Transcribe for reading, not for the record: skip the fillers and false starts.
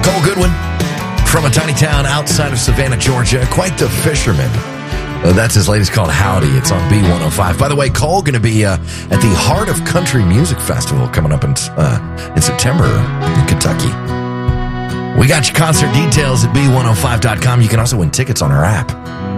Cole Goodwin from a tiny town outside of Savannah, Georgia. Quite the fisherman. That's his latest called Howdy. It's on B105. By the way, Cole going to be at the Heart of Country Music Festival coming up in September in Kentucky. We got your concert details at B105.com. You can also win tickets on our app.